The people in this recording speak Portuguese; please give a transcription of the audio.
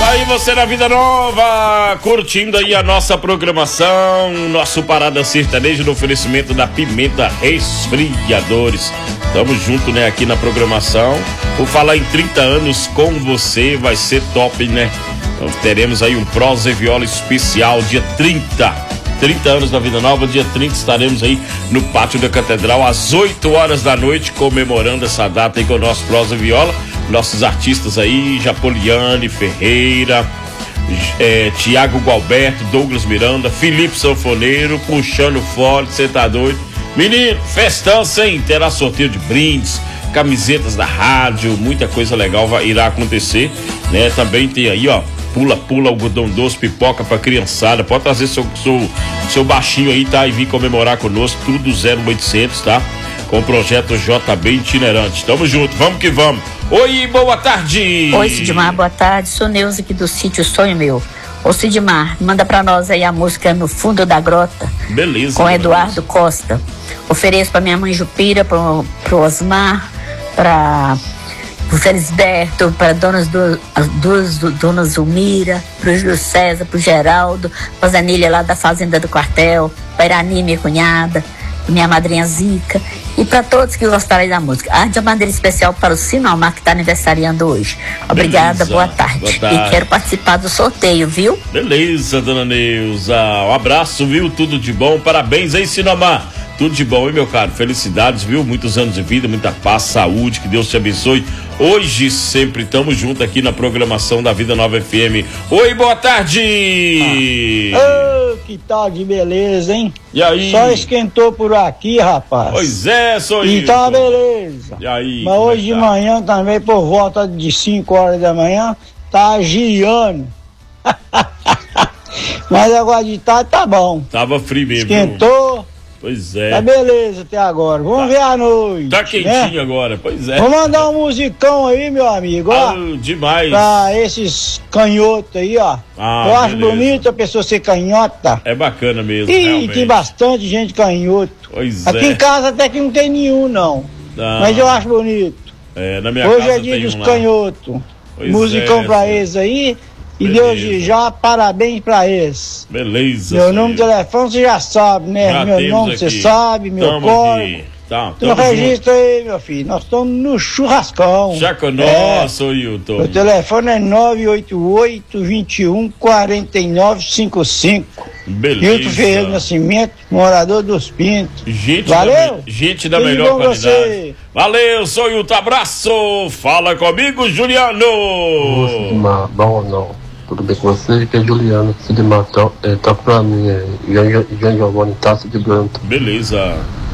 Aí você na Vida Nova, curtindo aí a nossa programação, nosso Parada Sertaneja no oferecimento da Pimenta Resfriadores. Tamo junto, né, aqui na programação. Vou falar em 30 anos com você, vai ser top, né? Então, teremos aí um prosa e viola especial, dia 30 anos da Vida Nova, dia 30 estaremos aí no Pátio da Catedral às 8 horas da noite, comemorando essa data aí com o nosso prosa e viola. Nossos artistas aí, Japoliane Ferreira, Tiago Gualberto, Douglas Miranda, Felipe Sanfoneiro, puxando forte, você tá doido? Menino, festão sem, terá sorteio de brindes, camisetas da rádio, muita coisa legal irá acontecer, né? Também tem aí, ó, pula, algodão doce, pipoca pra criançada, pode trazer seu baixinho aí, tá? E vir comemorar conosco, tudo 0800, tá? Com o projeto JB Itinerante. Tamo junto, vamos que vamos. Oi, boa tarde. Oi, Sidmar, boa tarde. Sou Neuza aqui do sítio Sonho Meu. Ô, Sidmar, manda pra nós aí a música No Fundo da Grota. Beleza. Com Eduardo Costa. Ofereço pra minha mãe Jupira, pro Osmar, pro Felisberto, para Dona Zulmira, pro Júlio César, pro Geraldo, pra Zanilha lá da Fazenda do Quartel, pra Irani, minha cunhada, minha madrinha Zica, e para todos que gostarem da música. De uma maneira especial para o Sinomar, que está aniversariando hoje. Obrigada, boa tarde. E quero participar do sorteio, viu? Beleza, dona Neuza. Um abraço, viu? Tudo de bom. Parabéns aí, Sinomar. Tudo de bom, hein, meu caro? Felicidades, viu? Muitos anos de vida, muita paz, saúde, que Deus te abençoe. Hoje sempre estamos juntos aqui na programação da Vida Nova FM. Oi, boa tarde! Que tal de beleza, hein? E aí? Só esquentou por aqui, rapaz. Pois é, sou eu. Então, beleza. E aí? Mas hoje de manhã também, por volta de 5 horas da manhã, tá giando. Mas agora de tarde tá bom. Tava frio mesmo. Esquentou. Pois é. Tá beleza até agora. Vamos ver a noite. Tá quentinho, né? Agora, pois é. Vou mandar um musicão aí, meu amigo, ó. Demais. Pra esses canhotos aí, ó. Eu acho bonito a pessoa ser canhota. É bacana mesmo, E realmente. tem bastante gente canhoto. Pois Aqui em casa até que não tem nenhum, não. Mas eu acho bonito. Na minha Hoje casa é dia tem dos um lá. canhotos. Musicão pra eles aí. E desde já, parabéns pra eles. Beleza. Meu número de telefone você já sabe, né? Já meu nome aqui. você sabe, meu código. Então registra aí, meu filho. Nós estamos no churrascão. Já conosco, Hilton. O telefone é 988-214955. Beleza. Hilton Ferreira Nascimento, morador dos Pintos. Valeu? Gente da melhor qualidade. Você. Valeu, sou Hilton. Abraço. Fala comigo, Juliano. Sidmar, bom ou não? Tudo bem com você? Que é Juliano. Sidmar, tá pra mim. Jean Giovanni, Taça de Branco. Beleza.